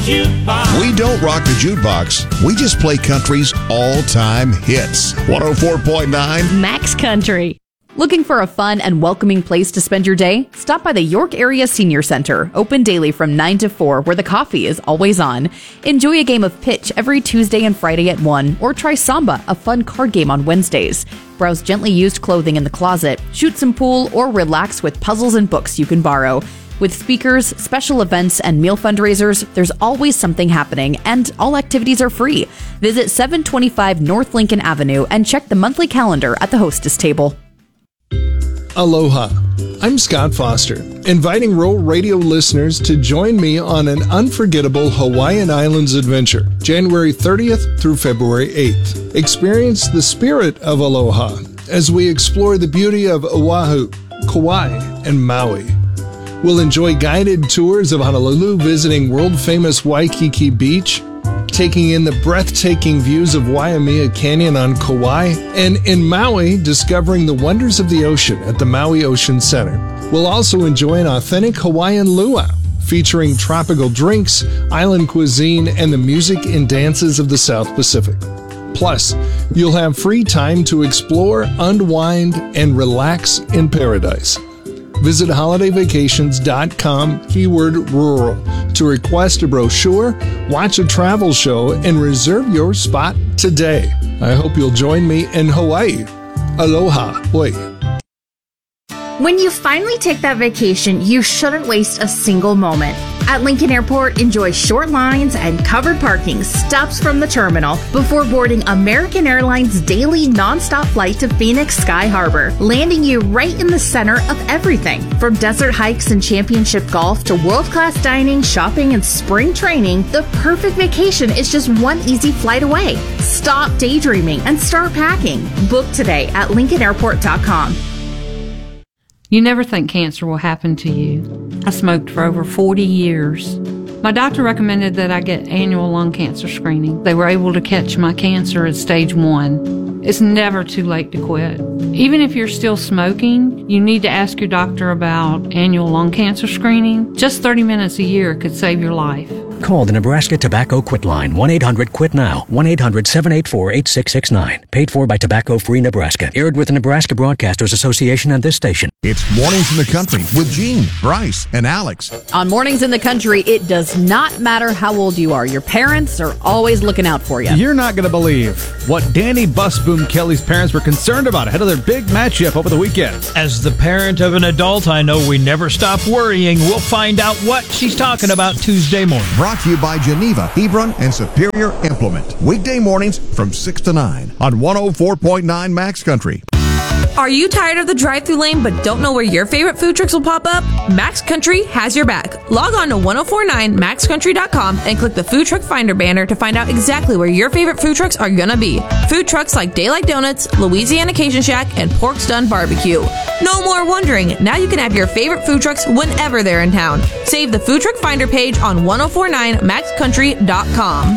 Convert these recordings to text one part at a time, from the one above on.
Jukebox. We don't rock the jukebox. We just play country's all-time hits. 104.9 Max Country. Looking for a fun and welcoming place to spend your day? Stop by the York Area Senior Center, open daily from 9 to 4, where the coffee is always on. Enjoy a game of pitch every Tuesday and Friday at 1, or try Samba, a fun card game on Wednesdays. Browse gently used clothing in the closet, shoot some pool, or relax with puzzles and books you can borrow. With speakers, special events, and meal fundraisers, there's always something happening, and all activities are free. Visit 725 North Lincoln Avenue and check the monthly calendar at the hostess table. Aloha. I'm Scott Foster, inviting Rural Radio listeners to join me on an unforgettable Hawaiian Islands adventure, January 30th through February 8th. Experience the spirit of aloha as we explore the beauty of Oahu, Kauai, and Maui. We'll enjoy guided tours of Honolulu, visiting world-famous Waikiki Beach, taking in the breathtaking views of Waimea Canyon on Kauai, and in Maui, discovering the wonders of the ocean at the Maui Ocean Center. We'll also enjoy an authentic Hawaiian luau, featuring tropical drinks, island cuisine, and the music and dances of the South Pacific. Plus, you'll have free time to explore, unwind, and relax in paradise. Visit holidayvacations.com, keyword rural, to request a brochure, watch a travel show, and reserve your spot today. I hope you'll join me in Hawaii. Aloha. Oi. When you finally take that vacation, you shouldn't waste a single moment. At Lincoln Airport, enjoy short lines and covered parking stops from the terminal before boarding American Airlines' daily nonstop flight to Phoenix Sky Harbor, landing you right in the center of everything. From desert hikes and championship golf to world-class dining, shopping, and spring training, the perfect vacation is just one easy flight away. Stop daydreaming and start packing. Book today at LincolnAirport.com. You never think cancer will happen to you. I smoked for over 40 years. My doctor recommended that I get annual lung cancer screening. They were able to catch my cancer at stage 1. It's never too late to quit. Even if you're still smoking, you need to ask your doctor about annual lung cancer screening. Just 30 minutes a year could save your life. Call the Nebraska Tobacco Quit Line, 1-800-QUIT-NOW, 1-800-784-8669. Paid for by Tobacco Free Nebraska. Aired with the Nebraska Broadcasters Association and this station. It's Mornings in the Country with Gene, Bryce, and Alex. On Mornings in the Country, it does not matter how old you are. Your parents are always looking out for you. You're not going to believe what Danny Busboom Kelly's parents were concerned about ahead of their big matchup over the weekend. As the parent of an adult, I know we never stop worrying. We'll find out what she's talking about Tuesday morning. Brought to you by Geneva, Hebron, and Superior Implement. Weekday mornings from 6 to 9 on 104.9 Max Country. Are you tired of the drive-thru lane but don't know where your favorite food trucks will pop up? Max Country has your back. Log on to 1049maxcountry.com and click the Food Truck Finder banner to find out exactly where your favorite food trucks are gonna be. Food trucks like Daylight Donuts, Louisiana Cajun Shack, and Pork's Done Barbecue. No more wondering. Now you can have your favorite food trucks whenever they're in town. Save the Food Truck Finder page on 1049maxcountry.com.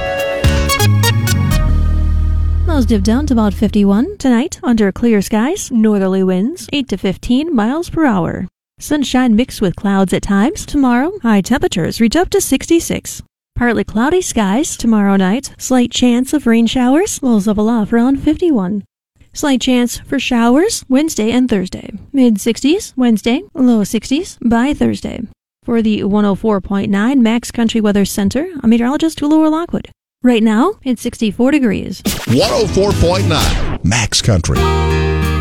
Lows dip down to about 51 tonight under clear skies, northerly winds 8 to 15 miles per hour. Sunshine mixed with clouds at times. Tomorrow, high temperatures reach up to 66. Partly cloudy skies tomorrow night. Slight chance of rain showers. Lows level off around 51. Slight chance for showers Wednesday and Thursday. Mid-60s Wednesday, low 60s by Thursday. For the 104.9 Max Country Weather Center, I'm meteorologist Laura Lockwood. Right now, it's 64 degrees. 104.9 Max Country.